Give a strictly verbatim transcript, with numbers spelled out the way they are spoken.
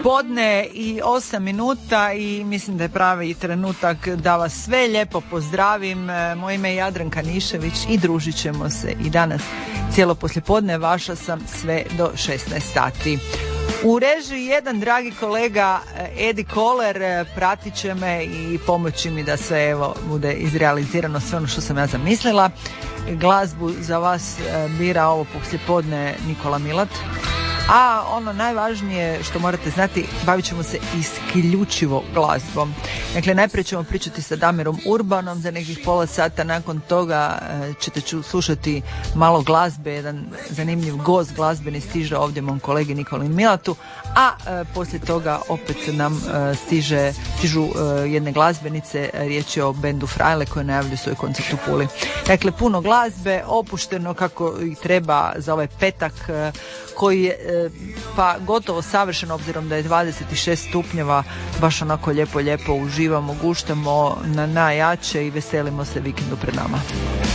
Podne i osam minuta i mislim da je pravi trenutak da vas sve lijepo pozdravim. Moje ime je Jadranka Nišević i družit ćemo se i danas cijelo poslijepodne. Vaša sam sve do šesnaest sati. U režiji jedan dragi kolega Edi Koler pratit će me i pomoći mi da sve evo bude izrealizirano sve ono što sam ja zamislila. Glazbu za vas bira ovo poslijepodne Nikola Milat. A ono najvažnije što morate znati, bavit ćemo se isključivo glazbom. Dakle, najprije ćemo pričati sa Damirom Urbanom za nekih pola sata, nakon toga ćete ču, slušati malo glazbe, jedan zanimljiv gost glazbeni stiže ovdje mom kolegi Nikoli Milatu, a e, poslije toga opet nam e, stiže, stižu e, jedne glazbenice, riječ je o bendu Frajle koji najavljuju svoj koncert u Puli. Dakle, puno glazbe, opušteno kako i treba za ovaj petak e, koji je e, pa gotovo savršen obzirom da je dvadeset šest stupnjeva, baš onako lijepo lijepo uživamo, guštamo na najjače i veselimo se vikendu pred nama.